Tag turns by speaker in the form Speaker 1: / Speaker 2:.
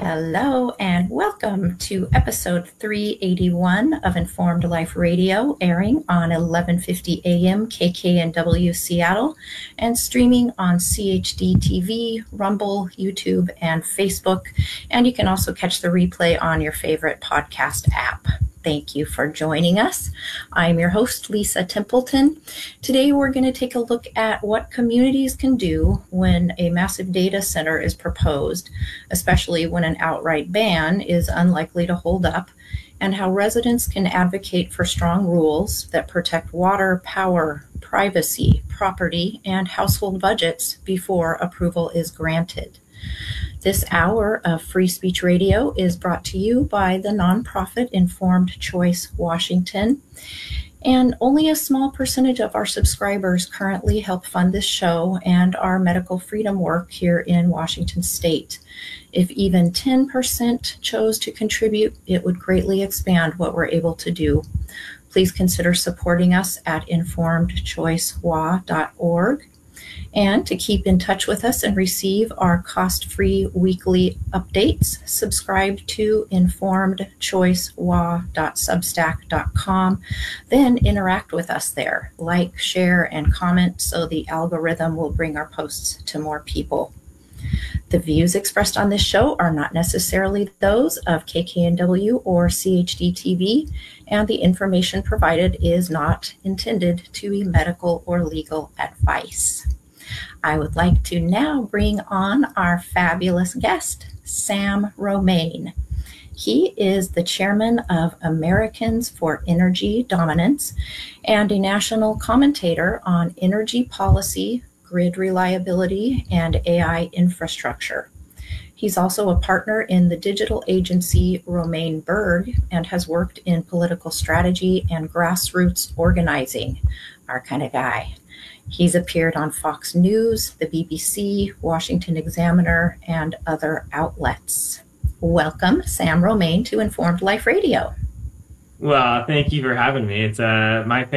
Speaker 1: Hello and welcome to episode 381 of Informed Life Radio, airing on 1150 AM KKNW Seattle and streaming on CHD TV, Rumble, YouTube, and Facebook. And you can also catch the replay on your favorite podcast app. Thank you for joining us. I'm your host, Lisa Templeton. Today, we're going to take a look at what communities can do when a massive data center is proposed, especially when an outright ban is unlikely to hold up, and how residents can advocate for strong rules that protect water, power, privacy, property, and household budgets before approval is granted. This hour of Free Speech Radio is brought to you by the nonprofit Informed Choice Washington, and only a small percentage of our subscribers currently help fund this show and our medical freedom work here in Washington State. If even 10% chose to contribute, it would greatly expand what we're able to do. Please consider supporting us at informedchoicewa.org. And to keep in touch with us and receive our cost-free weekly updates, subscribe to informedchoicewa.substack.com. Then interact with us there. Like, share, and comment so the algorithm will bring our posts to more people. The views expressed on this show are not necessarily those of KKNW or CHD TV, and the information provided is not intended to be medical or legal advice. I would like to now bring on our fabulous guest, Sam Romaine. He is the chairman of Americans for Energy Dominance and a national commentator on energy policy, grid reliability, and AI infrastructure. He's also a partner in the digital agency Romaine Berg and has worked in political strategy and grassroots organizing. Our kind of guy. He's appeared on Fox News, the BBC, Washington Examiner, and other outlets. Welcome, Sam Romaine, to Informed Life Radio.
Speaker 2: Well, thank you for having me. It's my